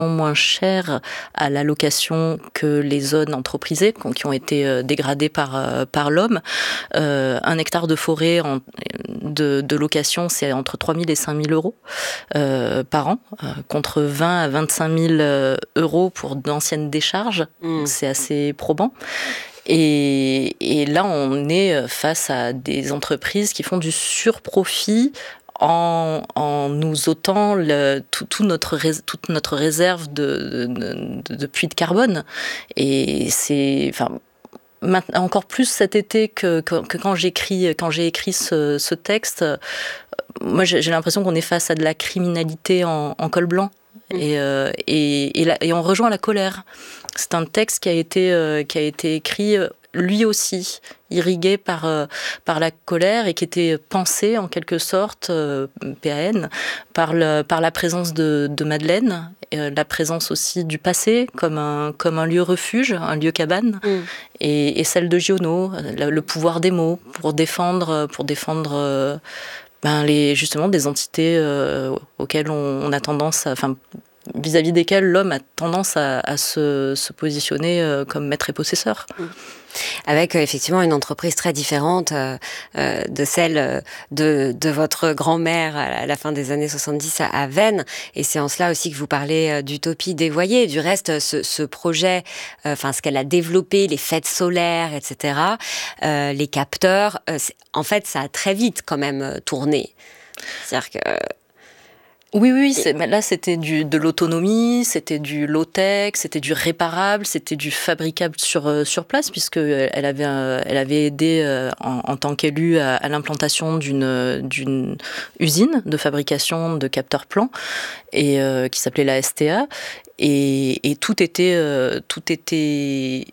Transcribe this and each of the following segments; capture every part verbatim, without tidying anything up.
moins cher à la location que les zones entreprisées qui ont été dégradées par, par l'homme. Euh, un hectare de forêt en, de, de location, c'est entre trois mille et cinq mille euros euh, par an, euh, contre vingt à vingt-cinq mille euros pour d'anciennes décharges. Mmh. Donc c'est assez probant. Et, et là, on est face à des entreprises qui font du surprofit En, en nous ôtant le, tout, tout notre, toute notre réserve de, de, de, de puits de carbone. Et c'est, enfin, maintenant, encore plus cet été que, que, que quand j'écris, quand j'ai écrit ce, ce texte, moi j'ai, j'ai l'impression qu'on est face à de la criminalité en, en col blanc. Mmh. Et, euh, et, et, la, et on rejoint la colère. C'est un texte qui a été, euh, qui a été écrit lui aussi, irrigué par, euh, par la colère et qui était pensé en quelque sorte, euh, P A N, par, le, par la présence de, de Madeleine, euh, la présence aussi du passé comme un, comme un lieu refuge, un lieu cabane, mm. et, et celle de Giono, le, le pouvoir des mots pour défendre, pour défendre euh, ben les, justement des entités euh, auxquelles on, on a tendance à... Enfin, vis-à-vis desquelles l'homme a tendance à, à se, se positionner euh, comme maître et possesseur. Mm. Avec euh, effectivement une entreprise très différente euh, euh, de celle de, de votre grand-mère à la fin des années soixante-dix à, à Veynes. Et c'est en cela aussi que vous parlez euh, d'utopie dévoyée. Du reste, ce, ce projet, enfin euh, ce qu'elle a développé, les fêtes solaires, et cetera, euh, les capteurs, euh, en fait, ça a très vite quand même euh, tourné. C'est-à-dire que... Euh, Oui, oui, c'est, là c'était du, de l'autonomie, c'était du low-tech, c'était du réparable, c'était du fabricable sur, sur place, puisqu'elle avait, elle avait aidé en, en tant qu'élue à, à l'implantation d'une, d'une usine de fabrication de capteurs plans et, euh, qui s'appelait la S T A. Et, et tout était... Euh, tout était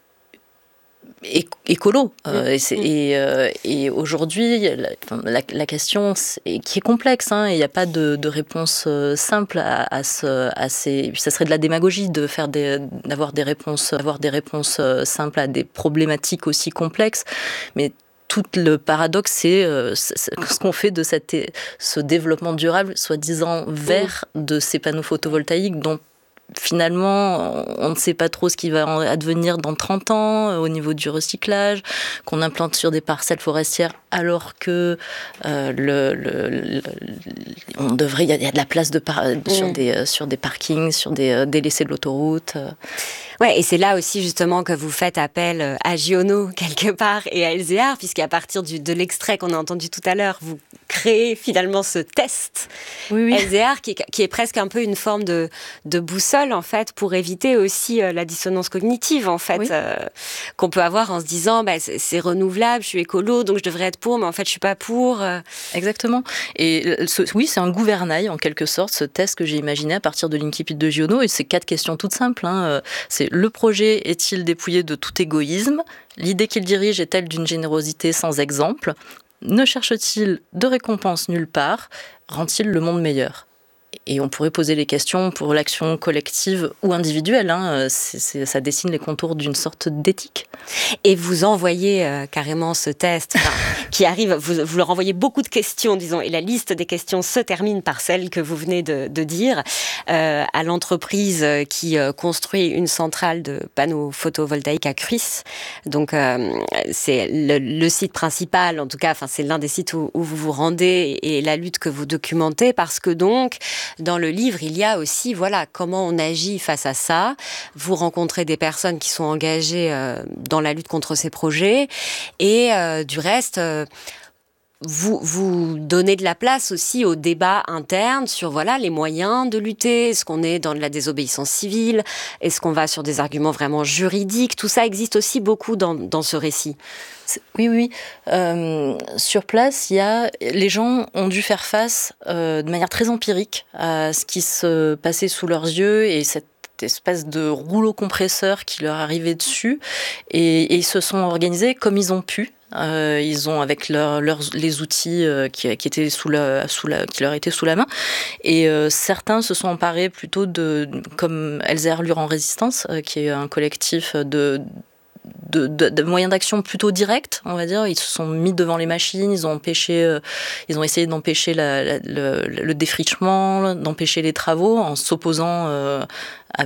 écolo. Euh, mmh. et, c'est, et, euh, et aujourd'hui, la, la, la question est, qui est complexe, hein, il n'y a pas de, de réponse euh, simple à, à, ce, à ces... Ça serait de la démagogie de faire des, d'avoir des réponses, avoir des réponses euh, simples à des problématiques aussi complexes, mais tout le paradoxe, c'est, euh, c'est ce qu'on fait de cette, ce développement durable, soi-disant vert, mmh. de ces panneaux photovoltaïques dont finalement, on ne sait pas trop ce qui va advenir dans trente ans au niveau du recyclage, qu'on implante sur des parcelles forestières alors que euh, le, le, le, on devrait, il y, y a de la place de par, mmh. sur, des, sur des parkings, sur des délaissés de l'autoroute. Ouais, et c'est là aussi justement que vous faites appel à Giono quelque part et à Elzéar, puisqu'à partir du, de l'extrait qu'on a entendu tout à l'heure, vous créez finalement ce test oui, oui. Elzéar qui, qui est presque un peu une forme de, de boussole en fait pour éviter aussi euh, la dissonance cognitive en fait oui. euh, qu'on peut avoir en se disant bah, c'est, c'est renouvelable, je suis écolo donc je devrais être pour, mais en fait je suis pas pour. Euh... Exactement. Et ce, oui, c'est un gouvernail en quelque sorte, ce test que j'ai imaginé à partir de l'incipit de Giono, et c'est quatre questions toutes simples. Hein. C'est le projet est-il dépouillé de tout égoïsme? L'idée qu'il dirige est-elle d'une générosité sans exemple? Ne cherche-t-il de récompense nulle part? Rend-il le monde meilleur? Et on pourrait poser les questions pour l'action collective ou individuelle. Hein. C'est, c'est, ça dessine les contours d'une sorte d'éthique. Et vous envoyez euh, carrément ce test qui arrive, vous, vous leur envoyez beaucoup de questions, disons, et la liste des questions se termine par celle que vous venez de, de dire, euh, à l'entreprise qui euh, construit une centrale de panneaux photovoltaïques à Cruys. Donc, euh, c'est le, le site principal, en tout cas, enfin, c'est l'un des sites où, où vous vous rendez et la lutte que vous documentez, parce que donc, dans le livre, il y a aussi, voilà, comment on agit face à ça. Vous rencontrez des personnes qui sont engagées euh, dans la lutte contre ces projets. Et euh, du reste, euh, vous, vous donnez de la place aussi au débat interne sur, voilà, les moyens de lutter. Est-ce qu'on est dans de la désobéissance civile? Est-ce qu'on va sur des arguments vraiment juridiques? Tout ça existe aussi beaucoup dans, dans ce récit. Oui, oui. Euh, sur place, il y a, les gens ont dû faire face euh, de manière très empirique à ce qui se passait sous leurs yeux et cette espèce de rouleau compresseur qui leur arrivait dessus. Et, et ils se sont organisés comme ils ont pu. Euh, ils ont avec leur, leurs les outils euh, qui, qui étaient sous la, sous la, qui leur étaient sous la main. Et euh, certains se sont emparés plutôt de, comme Elzéar Lure en Résistance, euh, qui est un collectif de De, de, de moyens d'action plutôt directs, on va dire. Ils se sont mis devant les machines, ils ont empêché, euh, ils ont essayé d'empêcher la, la, le, le défrichement, d'empêcher les travaux en s'opposant euh, à,